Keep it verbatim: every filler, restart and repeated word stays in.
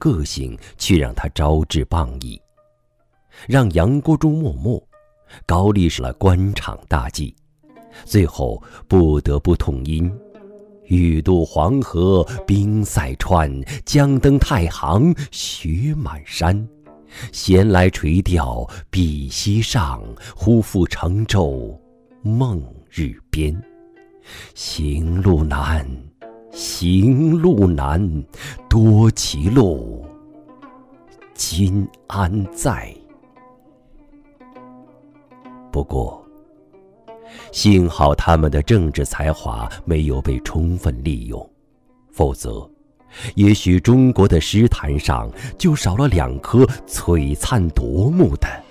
个性去让他招致谤议，让杨国忠默默，高力士了官场大计，最后不得不痛饮欲渡黄河冰塞川，将登太行雪满山。闲来垂钓碧溪上，忽复乘舟梦日边。行路难，行路难，多歧路，今安在？不过，幸好他们的政治才华没有被充分利用，否则，也许中国的诗坛上就少了两颗璀璨夺目的